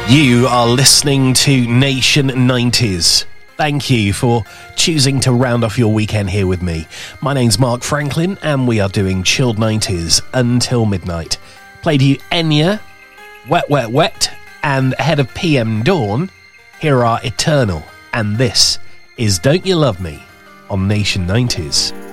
You are listening to Nation 90s. Thank you for choosing to round off your weekend here with me. My name's Mark Franklin, and we are doing Chilled 90s until midnight. Played you Enya, Wet Wet Wet, and ahead of PM Dawn, here are Eternal, and this is Don't You Love Me on Nation 90s.